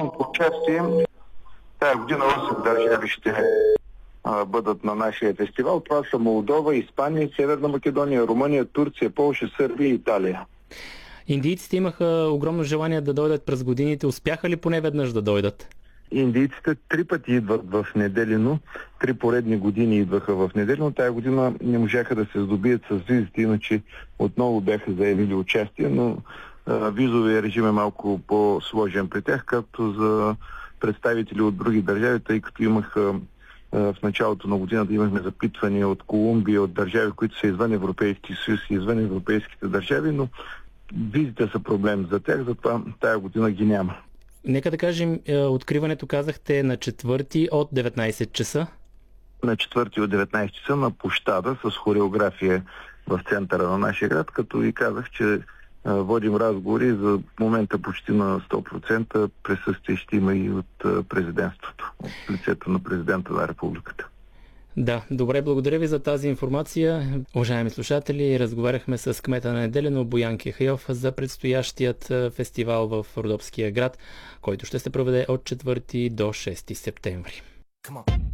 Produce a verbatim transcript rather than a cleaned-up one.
националното участие. Тая година осем държави ще а, бъдат на нашия фестивал. Това са Молдова, Испания, Северна Македония, Румъния, Турция, Полша, Сърбия и Италия. Индийците имаха огромно желание да дойдат през годините. Успяха ли поне веднъж да дойдат? Индийците три пъти идват в Неделино. Три поредни години идваха в Неделино. Тая година не можаха да се здобият с визите, иначе отново бяха заявили участие, но а, визовия режим е малко по-сложен при тях, както за представители от други държави, тъй като имаха в началото на годината имахме запитвания от Колумбия, от държави, които са извън Европейския съюз и извън европейските държави, но визите са проблем за тях, затова тая година ги няма. Нека да кажем, откриването казахте на четвърти от деветнайсет часа. На четвърти от деветнайсет часа на площада с хореография в центъра на нашия град, като ви казах, че водим разговори за момента почти на сто процента присъствие ще има и от президентството, от лицето на президента на републиката. Да, добре, благодаря ви за тази информация. Уважаеми слушатели, разговаряхме с кмета на Неделино Боян Кехайов за предстоящият фестивал в Родопския град, който ще се проведе от четвърти до шести септември.